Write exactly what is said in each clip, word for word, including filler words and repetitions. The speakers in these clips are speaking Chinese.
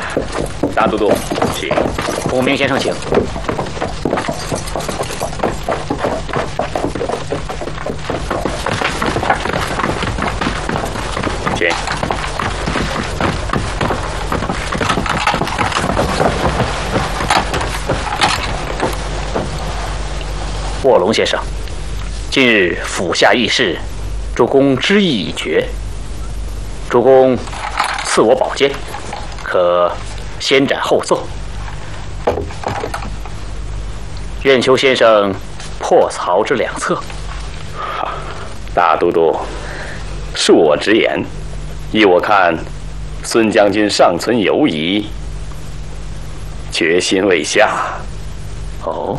大都督，请。 孔明先生，请。 请。 卧龙先生，近日府下议事，主公知意已决。主公赐我宝剑，可先斩后奏。愿求先生破曹之两策。 大都督，恕我直言，依我看，孙将军尚存犹疑，决心未下。 哦。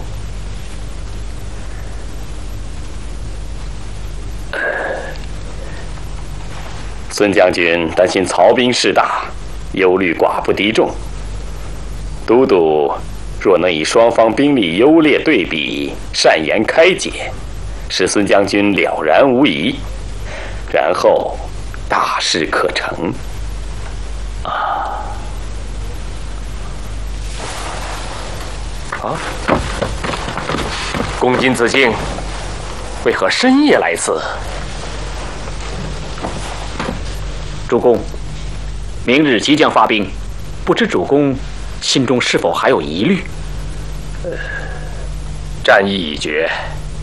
孙将军担心曹兵势大，忧虑寡不敌众。都督若能以双方兵力优劣对比，善言开解，使孙将军了然无疑，然后大事可成。 啊啊！公瑾子敬，为何深夜来此？ 主公，明日即将发兵，不知主公心中是否还有疑虑？ 呃，战役已决，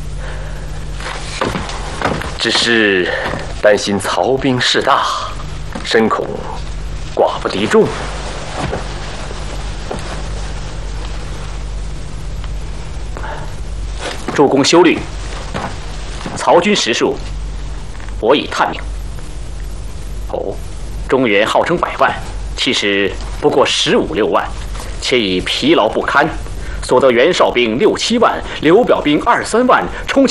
只是担心曹兵势大，深恐寡不敌众。 主公休虑，曹军实数，我已探明。哦，中原号称百万，其实不过十五六万，且已疲劳不堪，所得袁绍兵六七万，刘表兵二三万，充其